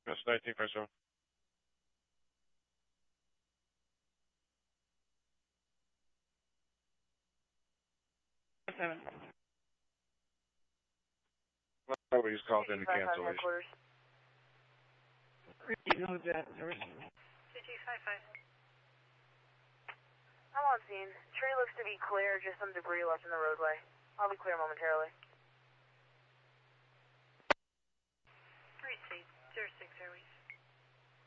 That's 19 first row. Nobody's called in a cancellation. Who's that? CT55. I'm on scene. Tree looks to be clear, just some debris left in the roadway. I'll be clear momentarily. 36 Airways.